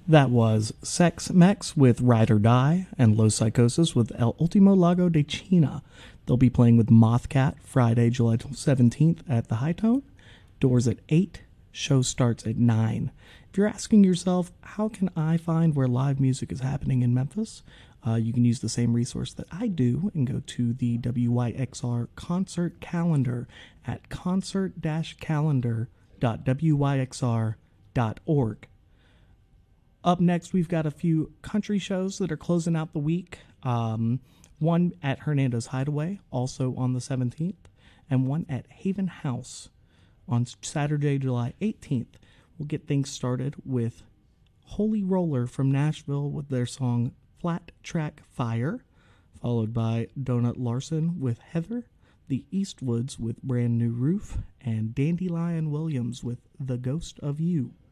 That was Sex Mex with Ride or Die and Los Psychosis with El Ultimo Lago de China. They'll be playing with Mothcat Friday, July 17th at the High Tone. Doors at 8, show starts at 9. If you're asking yourself, how can I find where live music is happening in Memphis? You can use the same resource that I do and go to the WYXR concert calendar at concert-calendar.wyxr.org. Up next, we've got a few country shows that are closing out the week. One at Hernando's Hideaway, also on the 17th, and one at Haven House on Saturday, July 18th. We'll get things started with Holy Roller from Nashville with their song Flat Track Fire, followed by Donut Larson with Heather, the Eastwoods with Brand New Roof, and Dandelion Williams with The Ghost of You.